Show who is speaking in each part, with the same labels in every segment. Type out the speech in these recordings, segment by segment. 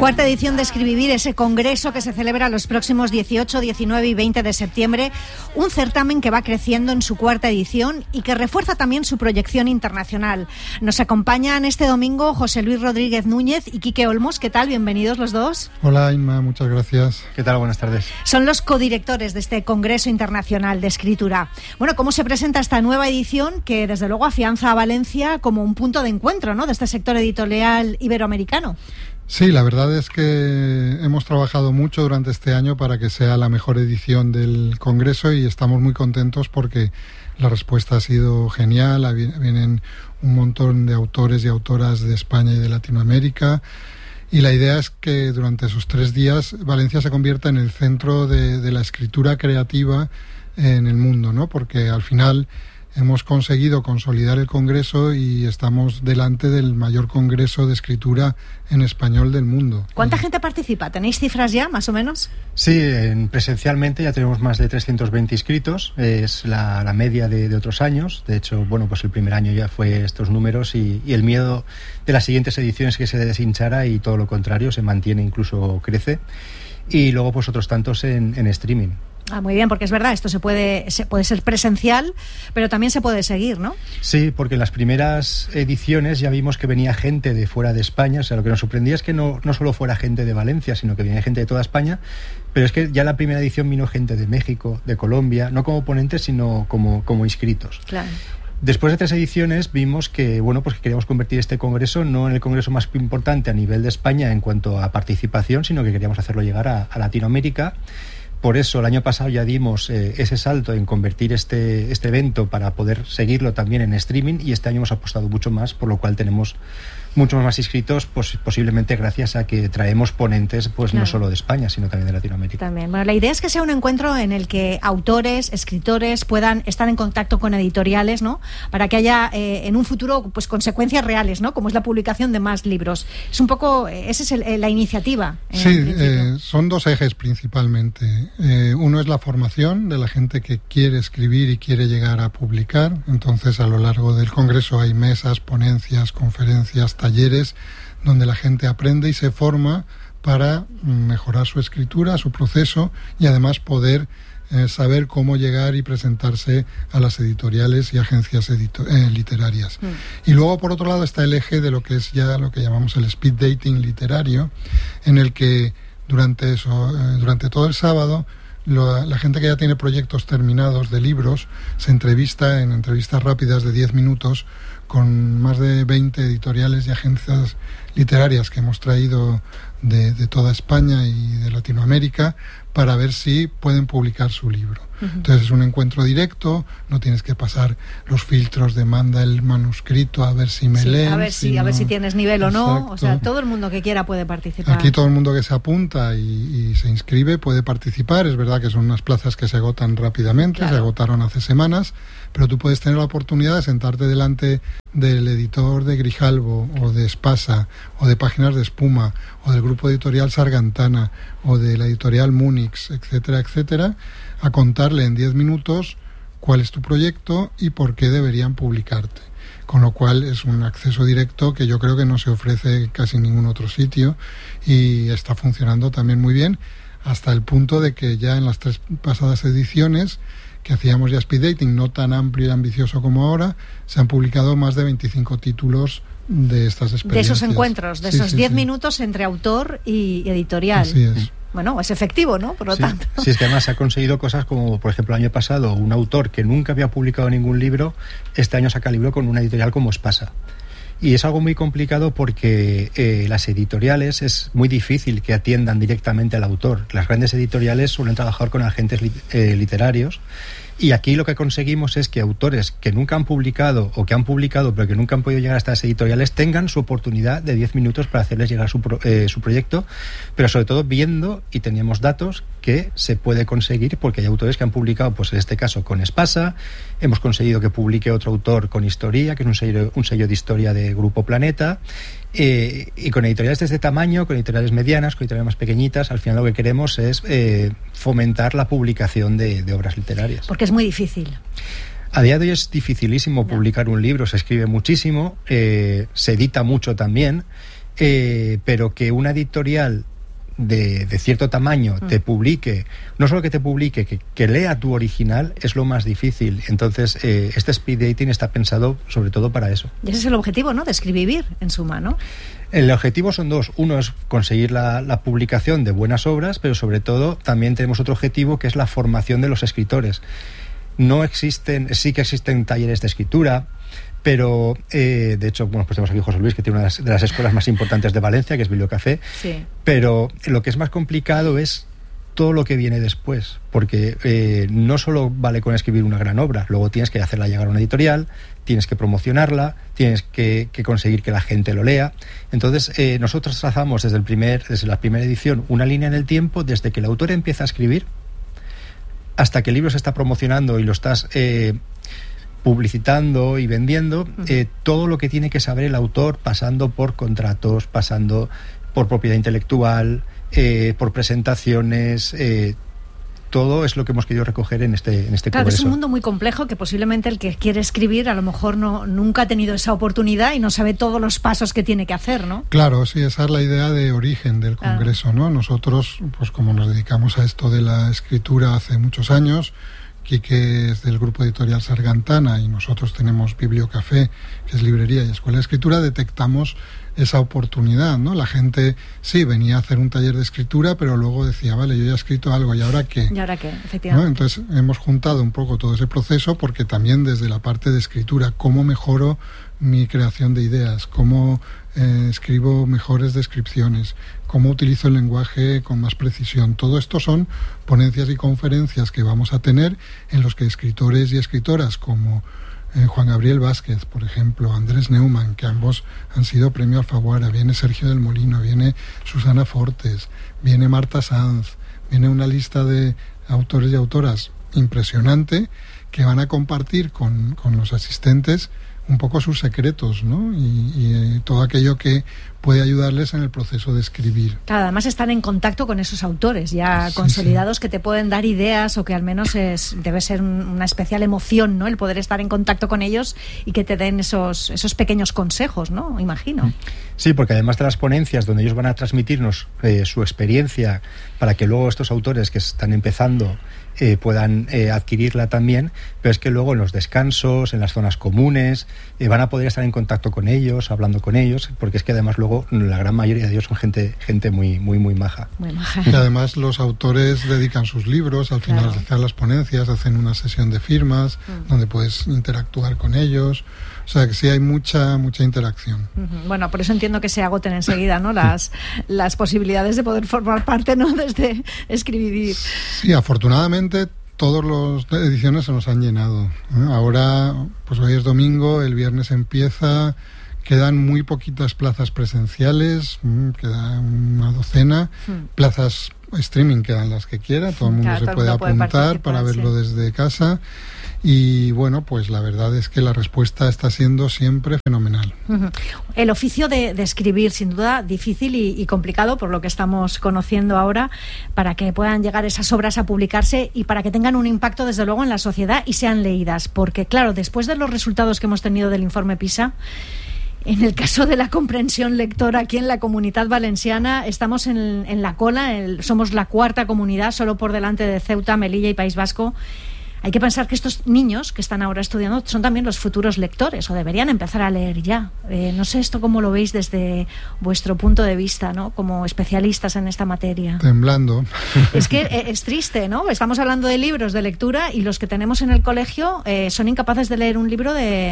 Speaker 1: Cuarta edición de Escribir, ese congreso que se celebra los próximos 18, 19 y 20 de septiembre. Un certamen que va creciendo en su cuarta edición y que refuerza también su proyección internacional. Nos acompañan este domingo José Luis Rodríguez Núñez y Quique Olmos. ¿Qué tal? Bienvenidos los dos.
Speaker 2: Hola Inma, muchas gracias.
Speaker 3: ¿Qué tal? Buenas tardes.
Speaker 1: Son los codirectores de este Congreso Internacional de Escritura. Bueno, ¿cómo se presenta esta nueva edición que desde luego afianza a Valencia como un punto de encuentro, ¿no?, de este sector editorial iberoamericano?
Speaker 2: Sí, la verdad es que hemos trabajado mucho durante este año para que sea la mejor edición del Congreso y estamos muy contentos porque la respuesta ha sido genial. Vienen un montón de autores y autoras de España y de Latinoamérica y la idea es que durante esos 3 días Valencia se convierta en el centro de la escritura creativa en el mundo, ¿no? Porque al final hemos conseguido consolidar el Congreso y estamos delante del mayor congreso de escritura en español del mundo.
Speaker 1: ¿Cuánta gente participa? ¿Tenéis cifras ya, más o menos?
Speaker 3: Sí, presencialmente ya tenemos más de 320 inscritos. Es la media de otros años. De hecho, bueno, pues el primer año ya fue estos números y el miedo de las siguientes ediciones que se deshinchara y todo lo contrario, se mantiene, incluso crece. Y luego pues otros tantos en streaming.
Speaker 1: Ah, muy bien, porque es verdad, esto se puede ser presencial, pero también se puede seguir, ¿no?
Speaker 3: Sí, porque en las primeras ediciones ya vimos que venía gente de fuera de España. O sea, lo que nos sorprendía es que no solo fuera gente de Valencia, sino que venía gente de toda España. Pero es que ya en la primera edición vino gente de México, de Colombia, no como ponentes, sino como inscritos.
Speaker 1: Claro.
Speaker 3: Después de 3 ediciones vimos que, bueno, pues que queríamos convertir este congreso no en el congreso más importante a nivel de España en cuanto a participación, sino que queríamos hacerlo llegar a Latinoamérica. Por eso el año pasado ya dimos ese salto en convertir este evento para poder seguirlo también en streaming y este año hemos apostado mucho más, por lo cual tenemos muchos más inscritos, pues posiblemente gracias a que traemos ponentes, pues claro, no solo de España, sino también de Latinoamérica.
Speaker 1: También. Bueno, la idea es que sea un encuentro en el que autores, escritores puedan estar en contacto con editoriales, ¿no?, para que haya en un futuro pues consecuencias reales, ¿no?, como es la publicación de más libros. Es un poco, esa es la iniciativa.
Speaker 2: Sí, son 2 ejes principalmente. Uno es la formación de la gente que quiere escribir y quiere llegar a publicar. Entonces, a lo largo del Congreso hay mesas, ponencias, conferencias, talleres donde la gente aprende y se forma para mejorar su escritura, su proceso y además poder saber cómo llegar y presentarse a las editoriales y agencias literarias. Y luego, por otro lado, está el eje de lo que es ya lo que llamamos el speed dating literario, en el que durante todo el sábado la gente que ya tiene proyectos terminados de libros se entrevista en entrevistas rápidas de 10 minutos con más de 20 editoriales y agencias literarias que hemos traído de toda España y de Latinoamérica para ver si pueden publicar su libro. Entonces es un encuentro directo, no tienes que pasar los filtros de manda el manuscrito a ver si me leen.
Speaker 1: A ver si tienes nivel o no. O sea, todo el mundo que quiera puede participar.
Speaker 2: Aquí todo el mundo que se apunta y se inscribe puede participar. Es verdad que son unas plazas que se agotan rápidamente, claro, se agotaron hace semanas, pero tú puedes tener la oportunidad de sentarte delante del editor de Grijalbo o de Espasa o de Páginas de Espuma o del grupo editorial Sargantana o de la editorial Múnich, etcétera, etcétera, a contarle en 10 minutos cuál es tu proyecto y por qué deberían publicarte. Con lo cual es un acceso directo que yo creo que no se ofrece casi en ningún otro sitio y está funcionando también muy bien, hasta el punto de que ya en las 3 pasadas ediciones que hacíamos ya speed dating, no tan amplio y ambicioso como ahora, se han publicado más de 25 títulos de estas experiencias.
Speaker 1: De esos encuentros, de esos 10 minutos entre autor y editorial.
Speaker 2: Así es.
Speaker 1: Bueno, es efectivo, ¿no? Por lo tanto.
Speaker 3: Sí, es que además se ha conseguido cosas como, por ejemplo, el año pasado, un autor que nunca había publicado ningún libro, este año saca libro con una editorial como Espasa. Y es algo muy complicado porque las editoriales es muy difícil que atiendan directamente al autor. Las grandes editoriales suelen trabajar con agentes literarios. Y aquí lo que conseguimos es que autores que nunca han publicado o que han publicado pero que nunca han podido llegar a estas editoriales tengan su oportunidad de 10 minutos para hacerles llegar su proyecto, pero sobre todo viendo, y teníamos datos, que se puede conseguir porque hay autores que han publicado, pues en este caso con Espasa, hemos conseguido que publique otro autor con Historia, que es un sello de historia de Grupo Planeta, y con editoriales de este tamaño, con editoriales medianas, con editoriales más pequeñitas. Al final lo que queremos es fomentar la publicación de obras literarias.
Speaker 1: Porque es muy difícil.
Speaker 3: A día de hoy es dificilísimo publicar un libro, se escribe muchísimo, se edita mucho también, pero que una editorial de cierto tamaño te publique, no solo que te publique, que lea tu original, es lo más difícil. Entonces, este speed dating está pensado sobre todo para eso.
Speaker 1: Y ese es el objetivo, ¿no?, de Escribivir, en suma, ¿no?
Speaker 3: El objetivo son dos. Uno es conseguir la publicación de buenas obras, pero sobre todo también tenemos otro objetivo, que es la formación de los escritores. Sí que existen talleres de escritura, pero de hecho, bueno, pues tenemos aquí José Luis, que tiene una de las escuelas más importantes de Valencia, que es Bibliocafé.
Speaker 1: Sí.
Speaker 3: Pero lo que es más complicado es todo lo que viene después, porque no solo vale con escribir una gran obra, luego tienes que hacerla llegar a una editorial, tienes que promocionarla, tienes que conseguir que la gente lo lea. Entonces, nosotros trazamos desde la primera edición una línea en el tiempo, desde que el autor empieza a escribir hasta que el libro se está promocionando y lo estás publicitando y vendiendo, todo lo que tiene que saber el autor, pasando por contratos, pasando por propiedad intelectual, por presentaciones, todo es lo que hemos querido recoger en este
Speaker 1: claro,
Speaker 3: congreso.
Speaker 1: Es un mundo muy complejo que posiblemente el que quiere escribir a lo mejor nunca ha tenido esa oportunidad y no sabe todos los pasos que tiene que hacer, ¿no?
Speaker 2: Claro, sí, esa es la idea de origen del congreso, ¿no? Nosotros, pues como nos dedicamos a esto de la escritura hace muchos años, Quique es del grupo editorial Sargantana y nosotros tenemos Bibliocafé, que es librería y escuela de escritura, detectamos esa oportunidad, ¿no? La gente sí venía a hacer un taller de escritura, pero luego decía, vale, yo ya he escrito algo, ¿y ahora qué?
Speaker 1: ¿Y ahora qué? Efectivamente.
Speaker 2: ¿No? Entonces hemos juntado un poco todo ese proceso, porque también desde la parte de escritura, cómo mejoro mi creación de ideas, cómo escribo mejores descripciones, cómo utilizo el lenguaje con más precisión. Todo esto son ponencias y conferencias que vamos a tener, en los que escritores y escritoras como Juan Gabriel Vázquez, por ejemplo, Andrés Neumann, que ambos han sido premio Alfaguara, viene Sergio del Molino, viene Susana Fortes, viene Marta Sanz, viene una lista de autores y autoras impresionante, que van a compartir con los asistentes un poco sus secretos, ¿no? Y todo aquello que puede ayudarles en el proceso de escribir.
Speaker 1: Claro, además están en contacto con esos autores ya consolidados, que te pueden dar ideas, o que al menos debe ser una especial emoción, ¿no?, el poder estar en contacto con ellos y que te den esos pequeños consejos, ¿no?, imagino.
Speaker 3: Sí, porque además de las ponencias donde ellos van a transmitirnos su experiencia, para que luego estos autores que están empezando puedan adquirirla también, pero es que luego en los descansos, en las zonas comunes, van a poder estar en contacto con ellos, hablando con ellos, porque es que además luego la gran mayoría de ellos son gente muy maja.
Speaker 1: Muy maja.
Speaker 2: Y además los autores dedican sus libros, al finalizar las ponencias hacen una sesión de firmas donde puedes interactuar con ellos. O sea que sí hay mucha interacción.
Speaker 1: Bueno, por eso entiendo que se agoten enseguida, ¿no?, las posibilidades de poder formar parte, ¿no?, desde Escribivir.
Speaker 2: Sí, afortunadamente todas las ediciones se nos han llenado. Ahora, pues hoy es domingo, el viernes empieza, quedan muy poquitas plazas presenciales, queda una docena, plazas streaming quedan las que quiera, todo el mundo se puede apuntar para verlo desde casa. Y bueno, pues la verdad es que la respuesta está siendo siempre fenomenal.
Speaker 1: El oficio de escribir, sin duda, difícil y complicado, por lo que estamos conociendo ahora, para que puedan llegar esas obras a publicarse y para que tengan un impacto, desde luego, en la sociedad y sean leídas. Porque, claro, después de los resultados que hemos tenido del informe PISA, en el caso de la comprensión lectora aquí en la Comunitat Valenciana, estamos en la cola, somos la cuarta comunidad, solo por delante de Ceuta, Melilla y País Vasco. Hay que pensar que estos niños que están ahora estudiando son también los futuros lectores, o deberían empezar a leer ya. No sé esto cómo lo veis desde vuestro punto de vista, ¿no?, como especialistas en esta materia.
Speaker 2: Temblando.
Speaker 1: Es que es triste, ¿no? Estamos hablando de libros de lectura y los que tenemos en el colegio son incapaces de leer un libro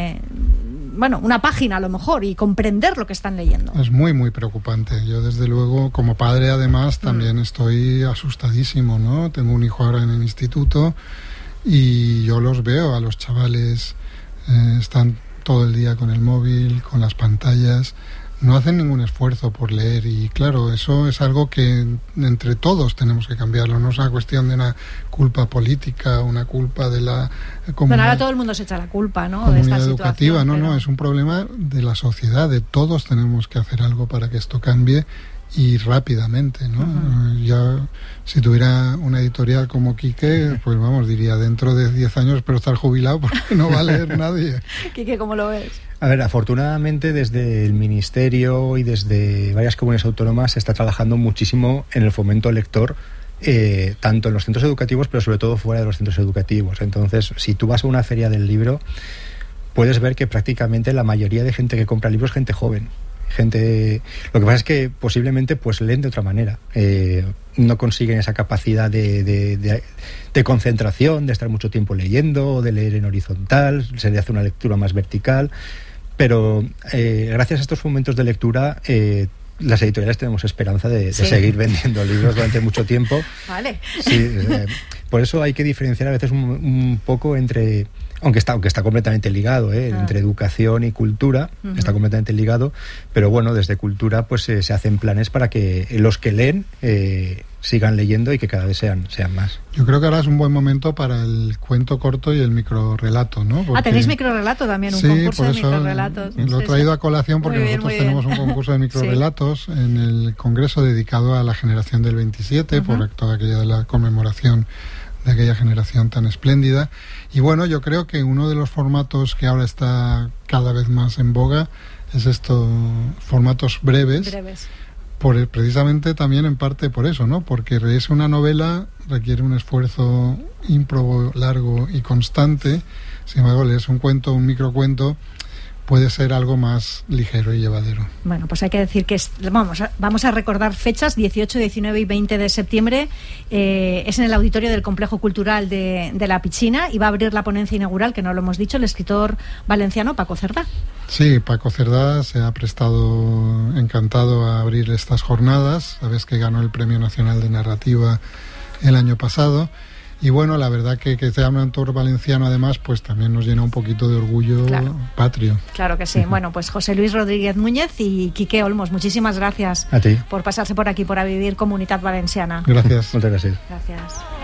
Speaker 1: una página a lo mejor, y comprender lo que están leyendo.
Speaker 2: Es muy preocupante. Yo desde luego, como padre además, también estoy asustadísimo, ¿no? Tengo un hijo ahora en el instituto y yo los veo a los chavales, están todo el día con el móvil, con las pantallas, no hacen ningún esfuerzo por leer, y claro, eso es algo que entre todos tenemos que cambiarlo. No es una cuestión de una culpa política, una culpa de la comunidad.
Speaker 1: Bueno, ahora todo el mundo se echa la culpa, ¿no?,
Speaker 2: comunidad
Speaker 1: de esta
Speaker 2: educativa,
Speaker 1: situación.
Speaker 2: No, es un problema de la sociedad, de todos tenemos que hacer algo para que esto cambie. y rápidamente, ¿no? Ya, si tuviera una editorial como Quique, pues vamos, diría, dentro de 10 años espero estar jubilado porque no va a leer nadie.
Speaker 1: Quique, ¿cómo lo ves?
Speaker 3: A ver, afortunadamente desde el Ministerio y desde varias comunidades autónomas se está trabajando muchísimo en el fomento lector, tanto en los centros educativos, pero sobre todo fuera de los centros educativos. Entonces, si tú vas a una feria del libro, puedes ver que prácticamente la mayoría de gente que compra libros es gente joven. Lo que pasa es que posiblemente pues leen de otra manera, no consiguen esa capacidad de concentración, de estar mucho tiempo leyendo o de leer en horizontal, se le hace una lectura más vertical, pero gracias a estos momentos de lectura las editoriales tenemos esperanza de seguir vendiendo libros durante mucho tiempo.
Speaker 1: Vale.
Speaker 3: Sí, por eso hay que diferenciar a veces un poco entre... Aunque está completamente ligado, entre educación y cultura, está completamente ligado, pero bueno, desde cultura pues se hacen planes para que los que leen sigan leyendo y que cada vez sean más.
Speaker 2: Yo creo que ahora es un buen momento para el cuento corto y el microrrelato, ¿no?
Speaker 1: Porque... tenéis microrrelato también, un concurso de microrelatos.
Speaker 2: Lo he traído a colación porque nosotros tenemos un concurso de microrelatos en el congreso dedicado a la generación del 27, por toda aquella de la conmemoración de aquella generación tan espléndida. Y bueno, yo creo que uno de los formatos que ahora está cada vez más en boga es estos formatos breves. Precisamente también en parte por eso, ¿no? Porque leerse una novela requiere un esfuerzo ímprobo, largo y constante. Sin embargo, leerse un cuento, un microcuento, puede ser algo más ligero y llevadero.
Speaker 1: Bueno, pues hay que decir que vamos a recordar fechas, 18, 19 y 20 de septiembre. Es en el auditorio del Complejo Cultural de La Pichina y va a abrir la ponencia inaugural, que no lo hemos dicho, el escritor valenciano Paco Cerdá.
Speaker 2: Sí, Paco Cerdá se ha prestado encantado a abrir estas jornadas. Sabes que ganó el Premio Nacional de Narrativa el año pasado. Y bueno, la verdad que sea un autor valenciano además, pues también nos llena un poquito de orgullo patrio.
Speaker 1: Claro que sí. Bueno, pues José Luis Rodríguez Núñez y Quique Olmos, muchísimas gracias
Speaker 3: a ti
Speaker 1: por pasarse por aquí, por A Vivir Comunitat Valenciana.
Speaker 2: Gracias.
Speaker 3: Muchas gracias.
Speaker 1: Gracias.